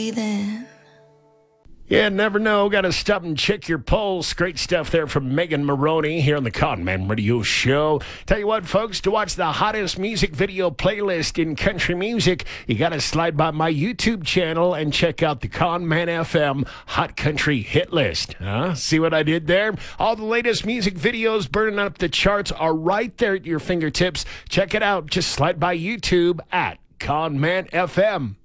Then. Yeah, never know. Got to stop and check your pulse. Great stuff there from Megan Maroney here on the Con Man Radio Show. Tell you what, folks, to watch the hottest music video playlist in country music, you got to slide by my YouTube channel and check out the Con Man FM Hot Country Hit List. See what I did there? All the latest music videos burning up the charts are right there at your fingertips. Check it out. Just slide by YouTube at Con Man FM.